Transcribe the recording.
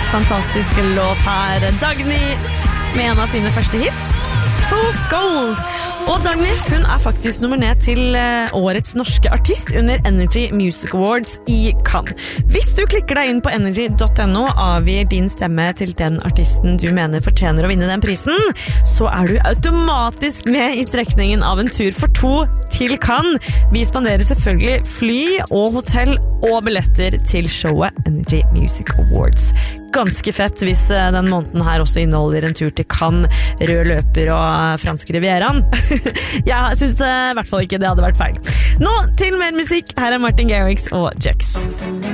fantastiske låt her. Dagny med en av sine første hits, Fool's Gold. Og Dagny, hun faktisk nominert til årets norske artist under Energy Music Awards i Cannes. Hvis du klikker deg inn på energy.no og avgir din stemme til den artisten du mener fortjener å vinne den prisen, så du automatisk med i trekningen av en tur for 2 til Cannes. Vi spanderer selvfølgelig fly og hotell og billetter til showet Energy Music Awards. Ganske fett hvis den måneden her også inneholder en tur til Cannes, rød løper og fransk rivieraen. Jeg synes i hvert fall ikke det hadde vært feil. Nå til mer musikk. Her Martin Garrix og Jax.